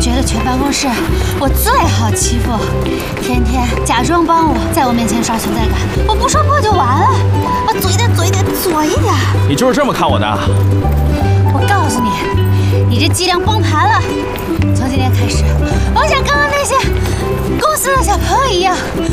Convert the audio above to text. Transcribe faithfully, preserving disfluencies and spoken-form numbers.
觉得全办公室我最好欺负，天天假装帮我，在我面前刷存在感。我不说破就完了，我嘴点嘴点左一点。 你就是这么看我的？ 我告诉你，你这伎俩崩盘了。从今天开始，我像刚刚那些公司的小朋友一样，